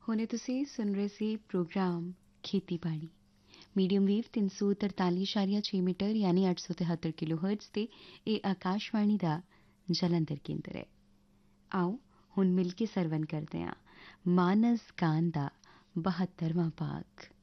ਹੁਣੇ ਤੁਸੀਂ ਸੁਣ ਰਹੇ ਸੀ ਪ੍ਰੋਗਰਾਮ ਖੇਤੀਬਾੜੀ ਮੀਡੀਅਮ ਵੇਵ 343.6 ਮੀਟਰ ਯਾਨੀ 873 ਕਿਲੋਹਰਟਜ਼ ਤੇ ਇਹ ਆਕਾਸ਼ਵਾਣੀ ਦਾ ਜਲੰਧਰ ਕੇਂਦਰ ਹੈ। ਆਓ ਹੁਣ ਮਿਲ ਕੇ ਸਰਵਨ ਕਰਦੇ ਹਾਂ ਮਾਨਸ ਗਾਨ ਦਾ 72ਵਾਂ ਭਾਗ।